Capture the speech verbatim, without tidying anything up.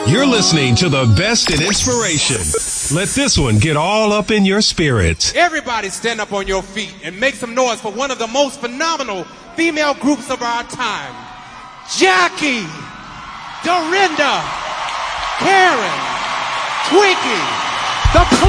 You're listening to the best in inspiration. Let this one get all up in your spirit. Everybody stand up on your feet and make some noise for one of the most phenomenal female groups of our time. Jackie, Dorinda, Karen, Twinkie, the